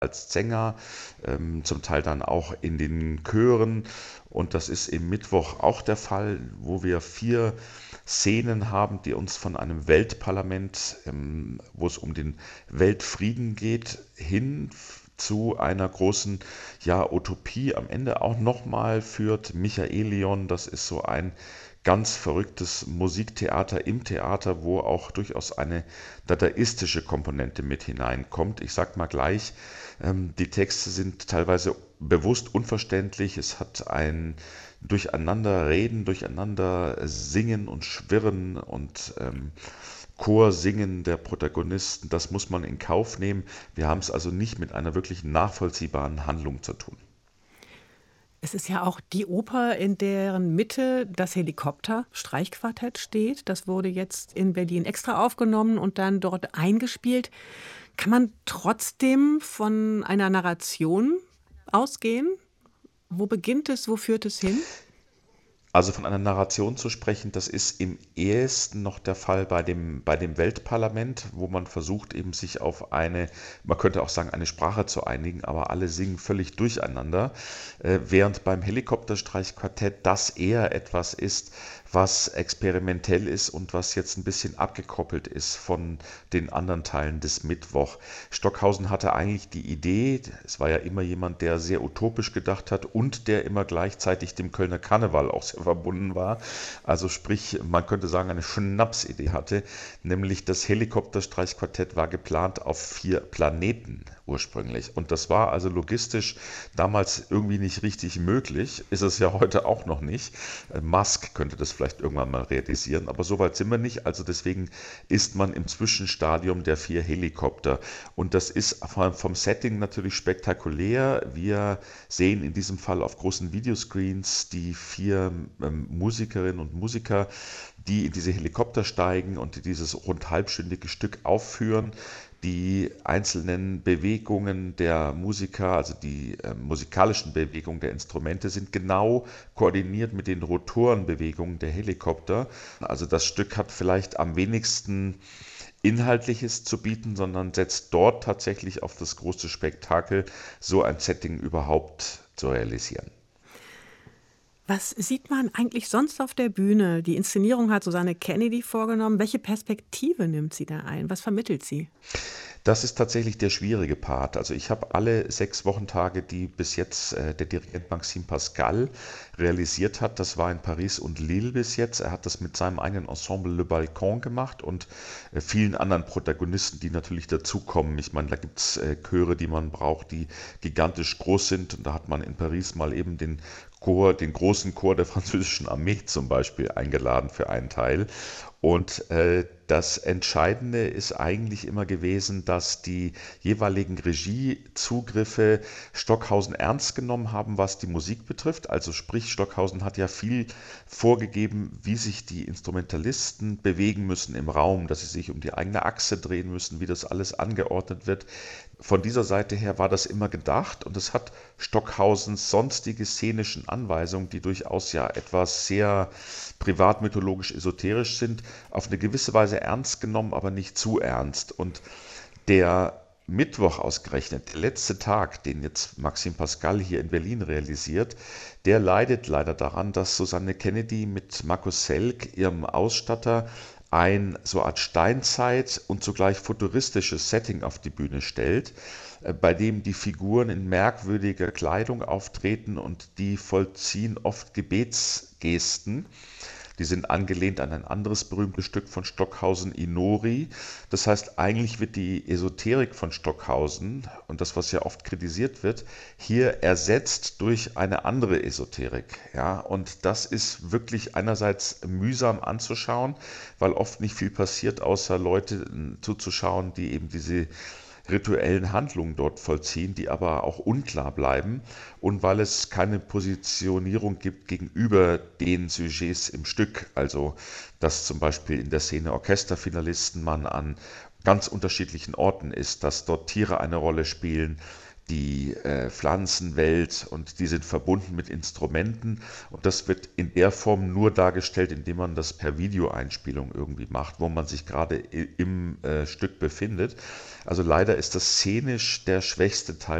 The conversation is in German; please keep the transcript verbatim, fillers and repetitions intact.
als Sänger, ähm, zum Teil dann auch in den Chören. Und das ist im Mittwoch auch der Fall, wo wir vier Szenen haben, die uns von einem Weltparlament, ähm, wo es um den Weltfrieden geht, hin zu einer großen, ja, Utopie am Ende auch nochmal führt. Michaelion, das ist so ein ganz verrücktes Musiktheater im Theater, wo auch durchaus eine dadaistische Komponente mit hineinkommt. Ich sag mal gleich, ähm, die Texte sind teilweise bewusst unverständlich. Es hat ein Durcheinanderreden, Durcheinander singen und schwirren und ähm, Chorsingen der Protagonisten. Das muss man in Kauf nehmen. Wir haben es also nicht mit einer wirklich nachvollziehbaren Handlung zu tun. Es ist ja auch die Oper, in deren Mitte das Helikopter-Streichquartett steht. Das wurde jetzt in Berlin extra aufgenommen und dann dort eingespielt. Kann man trotzdem von einer Narration ausgehen? Wo beginnt es, wo führt es hin? Also von einer Narration zu sprechen, das ist im ehesten noch der Fall bei dem, bei dem Weltparlament, wo man versucht, eben sich auf eine, man könnte auch sagen, eine Sprache zu einigen, aber alle singen völlig durcheinander, äh, während beim Helikopterstreichquartett das eher etwas ist, was experimentell ist und was jetzt ein bisschen abgekoppelt ist von den anderen Teilen des Mittwoch. Stockhausen hatte eigentlich die Idee, es war ja immer jemand, der sehr utopisch gedacht hat und der immer gleichzeitig dem Kölner Karneval auch sehr verbunden war. Also sprich, man könnte sagen, eine Schnapsidee hatte, nämlich das Helikopterstreichquartett war geplant auf vier Planeten ursprünglich. Und das war also logistisch damals irgendwie nicht richtig möglich, ist es ja heute auch noch nicht. Äh, Musk könnte das vielleicht irgendwann mal realisieren, aber so weit sind wir nicht. Also deswegen ist man im Zwischenstadium der vier Helikopter. Und das ist vom Setting natürlich spektakulär. Wir sehen in diesem Fall auf großen Videoscreens die vier ähm, Musikerinnen und Musiker, die in diese Helikopter steigen und die dieses rund halbstündige Stück aufführen. Die einzelnen Bewegungen der Musiker, also die äh, musikalischen Bewegungen der Instrumente, sind genau koordiniert mit den Rotorenbewegungen der Helikopter. Also das Stück hat vielleicht am wenigsten Inhaltliches zu bieten, sondern setzt dort tatsächlich auf das große Spektakel, so ein Setting überhaupt zu realisieren. Was sieht man eigentlich sonst auf der Bühne? Die Inszenierung hat Susanne Kennedy vorgenommen. Welche Perspektive nimmt sie da ein? Was vermittelt sie? Das ist tatsächlich der schwierige Part. Also ich habe alle sechs Wochentage, die bis jetzt äh, der Dirigent Maxime Pascal realisiert hat, das war in Paris und Lille bis jetzt. Er hat das mit seinem eigenen Ensemble Le Balcon gemacht und äh, vielen anderen Protagonisten, die natürlich dazukommen. Ich meine, da gibt es äh, Chöre, die man braucht, die gigantisch groß sind. Und da hat man in Paris mal eben den Chor, den großen Chor der französischen Armee zum Beispiel eingeladen für einen Teil. Und äh, das Entscheidende ist eigentlich immer gewesen, dass die jeweiligen Regiezugriffe Stockhausen ernst genommen haben, was die Musik betrifft. Also sprich, Stockhausen hat ja viel vorgegeben, wie sich die Instrumentalisten bewegen müssen im Raum, dass sie sich um die eigene Achse drehen müssen, wie das alles angeordnet wird. Von dieser Seite her war das immer gedacht und es hat Stockhausens sonstige szenischen Anweisungen, die durchaus ja etwas sehr privatmythologisch esoterisch sind, auf eine gewisse Weise ernst genommen, aber nicht zu ernst. Und der Mittwoch ausgerechnet, der letzte Tag, den jetzt Maxime Pascal hier in Berlin realisiert, der leidet leider daran, dass Susanne Kennedy mit Markus Selk, ihrem Ausstatter, ein so eine Art Steinzeit und zugleich futuristisches Setting auf die Bühne stellt, äh, bei dem die Figuren in merkwürdiger Kleidung auftreten und die vollziehen oft Gebetsgesten. Die sind angelehnt an ein anderes berühmtes Stück von Stockhausen, Inori. Das heißt, eigentlich wird die Esoterik von Stockhausen und das, was ja oft kritisiert wird, hier ersetzt durch eine andere Esoterik. Ja, und das ist wirklich einerseits mühsam anzuschauen, weil oft nicht viel passiert, außer Leute äh, zuzuschauen, die eben diese rituellen Handlungen dort vollziehen, die aber auch unklar bleiben und weil es keine Positionierung gibt gegenüber den Sujets im Stück, also dass zum Beispiel in der Szene Orchesterfinalisten man an ganz unterschiedlichen Orten ist, dass dort Tiere eine Rolle spielen, die äh, Pflanzenwelt und die sind verbunden mit Instrumenten und das wird in der Form nur dargestellt, indem man das per Videoeinspielung irgendwie macht, wo man sich gerade i- im äh, Stück befindet. Also leider ist das szenisch der schwächste Teil